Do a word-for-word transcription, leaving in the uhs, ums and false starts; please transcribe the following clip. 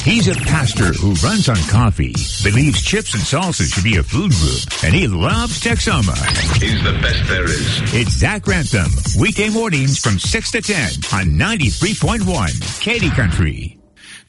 He's a pastor who runs on coffee, believes chips and salsa should be a food group, and he loves Texoma. He's the best there is. It's Zach Grantham, weekday mornings from six to ten on ninety-three point one Katy Country.